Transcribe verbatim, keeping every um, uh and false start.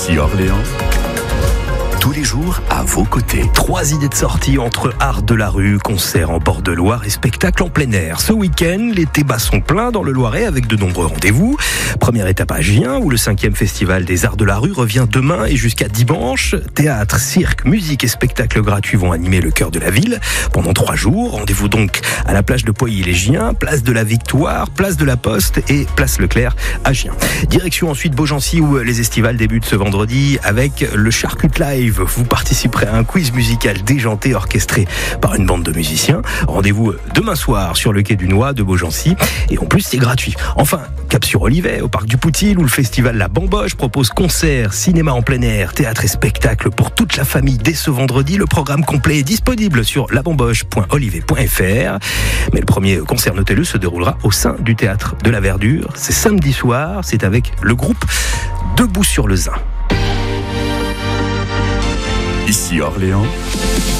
Ici Orléans, tous les jours à vos côtés. Trois idées de sortie entre art de la rue, concerts en bord de Loire et spectacles en plein air. Ce week-end, les débats sont pleins dans le Loiret avec de nombreux rendez-vous. Première étape à Gien, où le cinquième festival des arts de la rue revient demain et jusqu'à dimanche. Théâtre, cirque, musique et spectacles gratuits vont animer le cœur de la ville pendant trois jours. Rendez-vous donc à la plage de Poilly-les-Giens, place de la Victoire, place de la Poste et place Leclerc à Gien. Direction ensuite Beaugency, où les estivales débutent ce vendredi avec le Charcut Live. Vous participerez à un quiz musical déjanté orchestré par une bande de musiciens. Rendez-vous demain soir sur le quai du Noix de Beaugency. Et en plus, c'est gratuit. Enfin, cap sur Olivet, au parc du Poutil, où le festival La Bamboche propose concerts, cinéma en plein air, théâtre et spectacle pour toute la famille dès ce vendredi. Le programme complet est disponible sur la bamboche point olivet point f r. Mais le premier concert, notez-le, se déroulera au sein du théâtre de la Verdure. C'est samedi soir. C'est avec le groupe Debout sur le Zin. Ici Orléans.